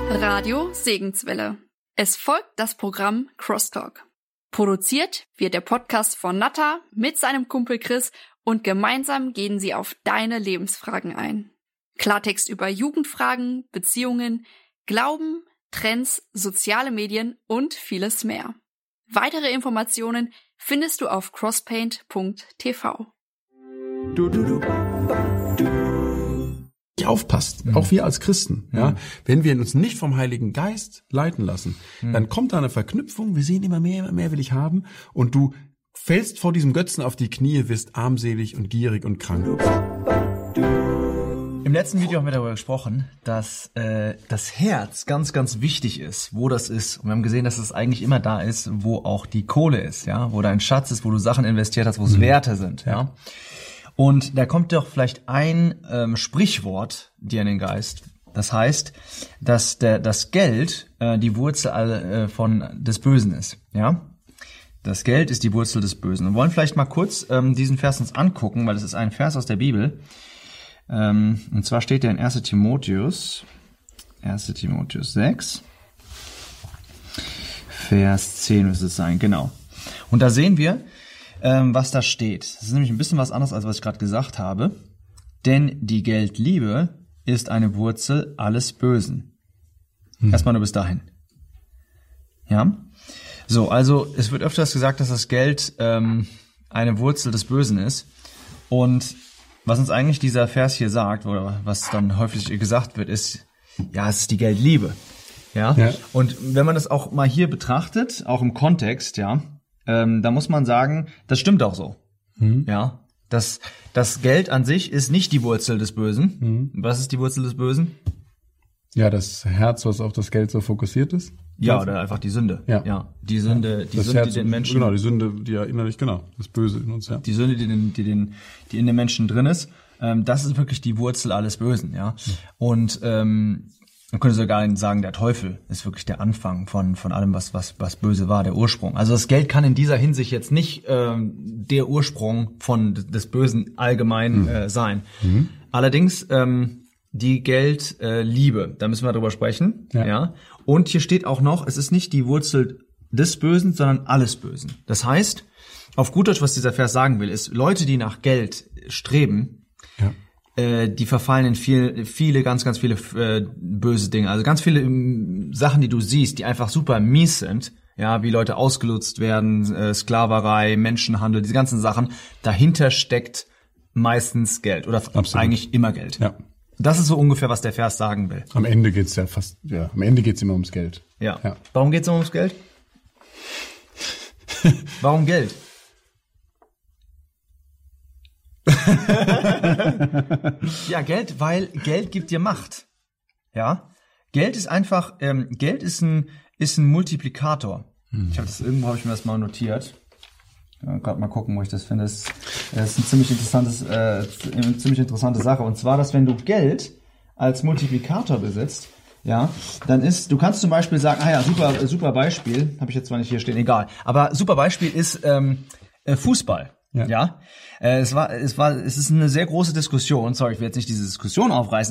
Radio Segenswelle. Es folgt das Programm Crosstalk. Produziert wird der Podcast von Natta mit seinem Kumpel Chris und gemeinsam gehen sie auf deine Lebensfragen ein. Klartext über Jugendfragen, Beziehungen, Glauben, Trends, soziale Medien und vieles mehr. Weitere Informationen findest du auf crosspaint.tv. Aufpasst, auch wir als Christen, ja, wenn wir uns nicht vom Heiligen Geist leiten lassen, dann kommt da eine Verknüpfung, wir sehen immer mehr will ich haben und du fällst vor diesem Götzen auf die Knie, wirst armselig und gierig und krank. Im letzten Video haben wir darüber gesprochen, dass das Herz ganz, ganz wichtig ist, wo das ist. Und wir haben gesehen, dass es eigentlich immer da ist, wo auch die Kohle ist, ja, wo dein Schatz ist, wo du Sachen investiert hast, wo es Werte sind, ja. Und da kommt doch vielleicht ein Sprichwort dir in den Geist. Das heißt, dass das Geld die Wurzel des Bösen ist. Ja, das Geld ist die Wurzel des Bösen. Wir wollen vielleicht mal kurz diesen Vers uns angucken, weil es ist ein Vers aus der Bibel. Und zwar steht der in 1. Timotheus 6, Vers 10 müsste es sein, genau. Und da sehen wir, was da steht. Das ist nämlich ein bisschen was anderes, als was ich gerade gesagt habe. Denn die Geldliebe ist eine Wurzel alles Bösen. Erstmal nur bis dahin. Ja? So, also es wird öfters gesagt, dass das Geld eine Wurzel des Bösen ist. Und was uns eigentlich dieser Vers hier sagt, oder was dann häufig gesagt wird, ist, ja, es ist die Geldliebe. Ja? Und wenn man das auch mal hier betrachtet, auch im Kontext, ja, da muss man sagen, das stimmt auch so. Ja, das Geld an sich ist nicht die Wurzel des Bösen. Was ist die Wurzel des Bösen? Ja, das Herz, was auf das Geld so fokussiert ist. Ja, oder einfach die Sünde. Ja, die Sünde, Herz, die den Menschen. Genau, die Sünde, die ja innerlich, das Böse in uns, ja. Die Sünde, die in den Menschen drin ist. Das ist wirklich die Wurzel alles Bösen, ja. Und man könnte sogar sagen, der Teufel ist wirklich der Anfang von allem, was böse war, der Ursprung. Also das Geld kann in dieser Hinsicht jetzt nicht der Ursprung des Bösen allgemein sein. Allerdings die Geldliebe, da müssen wir drüber sprechen. Ja. Und hier steht auch noch, es ist nicht die Wurzel des Bösen, sondern alles Bösen. Das heißt, auf gut Deutsch, was dieser Vers sagen will, ist, Leute, die nach Geld streben, die verfallen in viele, ganz, ganz viele böse Dinge. Also ganz viele Sachen, die du siehst, die einfach super mies sind. Ja, wie Leute ausgenutzt werden, Sklaverei, Menschenhandel, diese ganzen Sachen. Dahinter steckt meistens Geld oder eigentlich immer Geld. Ja. Das ist so ungefähr, was der Vers sagen will. Am Ende geht's am Ende geht's immer ums Geld. Ja. Warum geht's immer ums Geld? Warum Geld? Ja, Geld, weil Geld gibt dir Macht. Ja, Geld ist einfach, Geld ist ein Multiplikator. Habe ich mir das mal notiert. Gerade mal gucken, wo ich das finde. Das ist eine ziemlich interessante Sache. Und zwar, dass wenn du Geld als Multiplikator besitzt, ja, dann du kannst zum Beispiel sagen, super Beispiel, habe ich jetzt zwar nicht hier stehen, egal, aber super Beispiel ist Fußball. Ja. Es ist eine sehr große Diskussion. Sorry, ich will jetzt nicht diese Diskussion aufreißen.